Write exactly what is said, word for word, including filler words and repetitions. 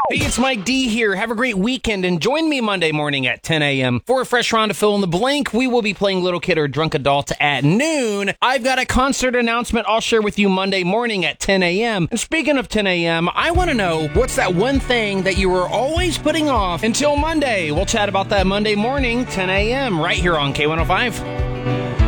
Hey, it's Mike D here. Have a great weekend and join me Monday morning at ten a.m. for a fresh round of Fill in the Blank. We will be playing Little Kid or Drunk Adult at noon. I've got a concert announcement I'll share with you Monday morning at ten a.m. And speaking of ten a.m., I want to know what's that one thing that you were always putting off until Monday. We'll chat about that Monday morning, ten a.m. right here on K one oh five.